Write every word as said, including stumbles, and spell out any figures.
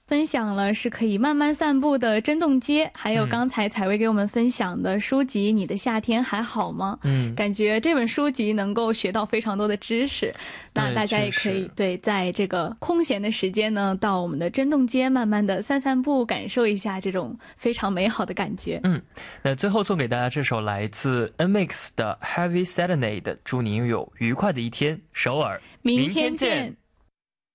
分享了是可以慢慢散步的真洞街，还有刚才采薇给我们分享的书籍《你的夏天还好吗》。嗯，感觉这本书籍能够学到非常多的知识。那大家也可以对在这个空闲的时间呢，到我们的真洞街慢慢的散散步，感受一下这种非常美好的感觉。 嗯，那最后送给大家这首来自 N M I X 的 Heavy Serenade， 祝您拥有愉快的一天，首尔， 明天见。